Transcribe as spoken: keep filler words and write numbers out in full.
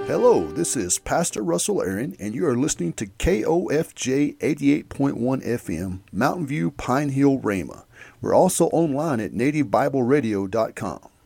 Hello, this is Pastor Russell Aaron, and you are listening to K O F J eighty-eight point one F M, Mountain View, Pine Hill, Rhema. We're also online at native bible radio dot com.